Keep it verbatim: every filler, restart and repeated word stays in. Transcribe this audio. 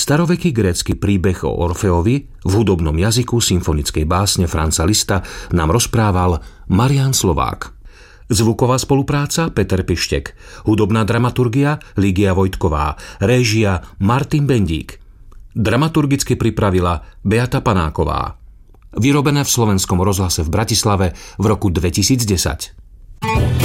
staroveký grécky príbeh o Orfeovi v hudobnom jazyku symfonickej básne Franza Liszta nám rozprával Marián Slovák. Zvuková spolupráca Peter Pištek, hudobná dramaturgia Lígia Vojtková, réžia Martin Bendík. Dramaturgicky pripravila Beata Panáková. Vyrobené v Slovenskom rozhlase v Bratislave v roku dvetisícdesať.